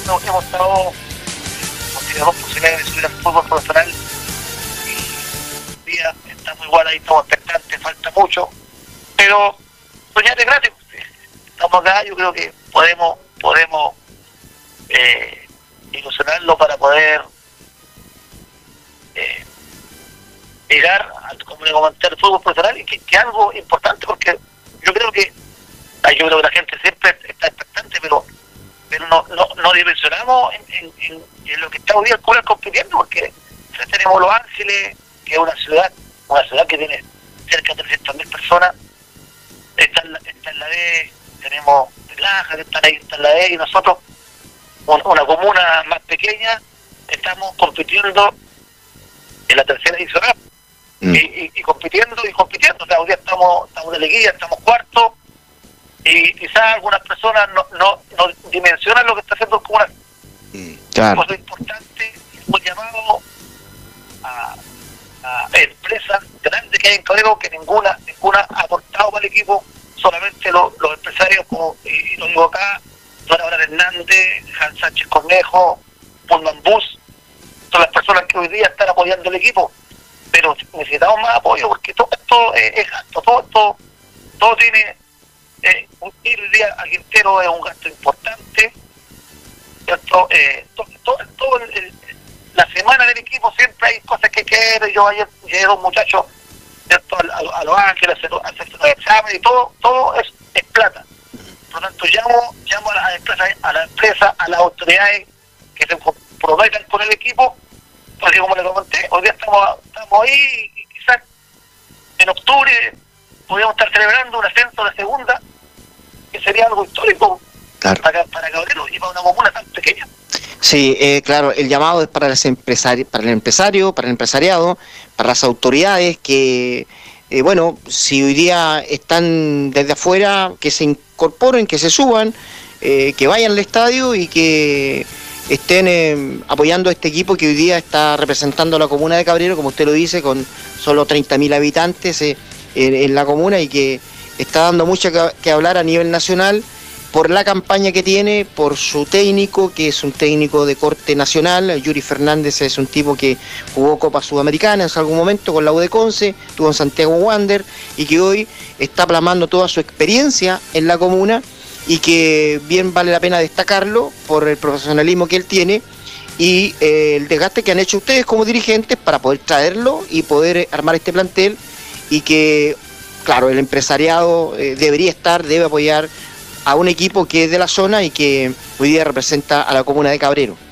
hemos estado, hemos tenido dos posibilidades de subir al fútbol profesional y hoy día estamos igual ahí, estamos expectantes, falta mucho, pero soñar es gratis. Estamos acá, yo creo que podemos ilusionarlo para poder llegar, como le comenté, al fútbol profesional, y que algo importante, porque yo creo que la gente siempre está expectante, pero no dimensionamos en lo que está hoy día el Cobras compitiendo, porque tenemos Los Ángeles, que es una ciudad que tiene cerca de 300.000 personas, está en la D, tenemos Laja, que está en la D, y nosotros, una comuna más pequeña, estamos compitiendo en la tercera edición y compitiendo, o sea, hoy día estamos de liguilla, estamos cuarto, y quizás algunas personas no dimensionan lo que está haciendo el Comunal. Claro. Por lo importante, hemos llamado a empresas grandes que hay en Cabrero, que ninguna ha aportado para el equipo, solamente los empresarios, y lo digo acá, Don Abraham Hernández, Jan Sánchez Cornejo, Pullman Bus, son las personas que hoy día están apoyando el equipo, pero necesitamos más apoyo, porque todo esto es gasto, todo tiene, ir hoy día a Quintero es un gasto importante, ¿cierto? La semana del equipo siempre hay cosas que querer. Yo ayer llegué dos muchachos, ¿cierto?, a Los Ángeles a hacer los exámenes, y todo es plata. Por lo tanto, llamo a las empresas, a las autoridades que se comprometan con el equipo, porque como le comenté, hoy día estamos ahí, y quizás en octubre podríamos estar celebrando un ascenso de segunda, que sería algo histórico, claro, para Cabrero y para una comuna tan pequeña. Sí, claro, el llamado es para el empresariado, para el empresariado, para las autoridades que, bueno, si hoy día están desde afuera, que se incorporen, que se suban, que vayan al estadio y que estén apoyando a este equipo que hoy día está representando a la comuna de Cabrero, como usted lo dice, con solo 30.000 habitantes en la comuna, y que está dando mucho que hablar a nivel nacional por la campaña que tiene, por su técnico, que es un técnico de corte nacional. Yuri Fernández es un tipo que jugó Copa Sudamericana en algún momento con la U de Conce, estuvo en Santiago Wander, y que hoy está plasmando toda su experiencia en la comuna, y que bien vale la pena destacarlo por el profesionalismo que él tiene y el desgaste que han hecho ustedes como dirigentes para poder traerlo y poder armar este plantel, y que, claro, el empresariado debe apoyar a un equipo que es de la zona y que hoy día representa a la comuna de Cabrero.